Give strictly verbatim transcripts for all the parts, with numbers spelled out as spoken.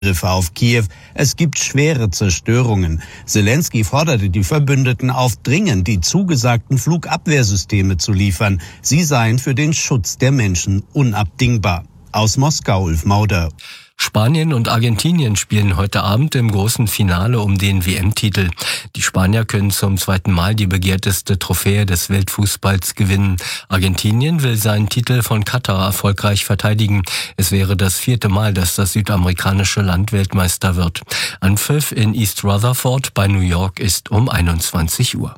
Angriffe auf Kiew. Es gibt schwere Zerstörungen. Selenskyj forderte die Verbündeten auf, dringend die zugesagten Flugabwehrsysteme zu liefern. Sie seien für den Schutz der Menschen unabdingbar. Aus Moskau, Ulf Mauder. Spanien und Argentinien spielen heute Abend im großen Finale um den W M-Titel. Die Spanier können zum zweiten Mal die begehrteste Trophäe des Weltfußballs gewinnen. Argentinien will seinen Titel von Katar erfolgreich verteidigen. Es wäre das vierte Mal, dass das südamerikanische Land Weltmeister wird. Anpfiff in East Rutherford bei New York ist um einundzwanzig Uhr.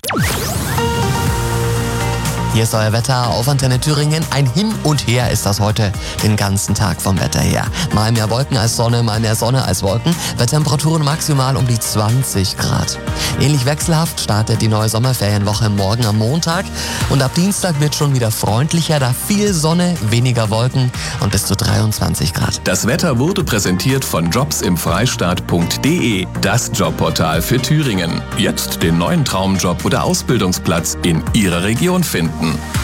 Hier ist euer Wetter auf Antenne Thüringen. Ein Hin und Her ist das heute den ganzen Tag vom Wetter her. Mal mehr Wolken als Sonne, mal mehr Sonne als Wolken. Bei Temperaturen maximal um die zwanzig Grad. Ähnlich wechselhaft startet die neue Sommerferienwoche morgen am Montag. Und ab Dienstag wird schon wieder freundlicher, da viel Sonne, weniger Wolken und bis zu dreiundzwanzig Grad. Das Wetter wurde präsentiert von jobs im freistaat punkt de, das Jobportal für Thüringen. Jetzt den neuen Traumjob oder Ausbildungsplatz in Ihrer Region finden.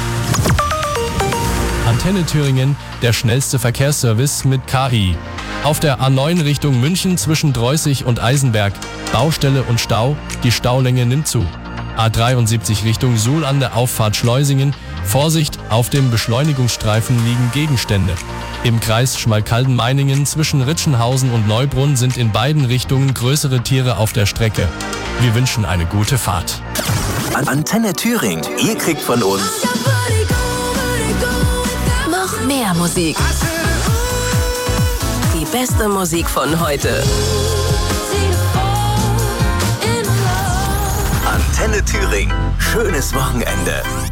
Antenne Thüringen, der schnellste Verkehrsservice mit K I. Auf der A neun Richtung München zwischen Dreußig und Eisenberg. Baustelle und Stau, die Staulänge nimmt zu. A dreiundsiebzig Richtung Suhl an der Auffahrt Schleusingen. Vorsicht, auf dem Beschleunigungsstreifen liegen Gegenstände. Im Kreis Schmalkalden-Meiningen zwischen Ritschenhausen und Neubrunn sind in beiden Richtungen größere Tiere auf der Strecke. Wir wünschen eine gute Fahrt. Antenne Thüringen, ihr kriegt von uns noch mehr Musik. Die beste Musik von heute. Antenne Thüringen, schönes Wochenende.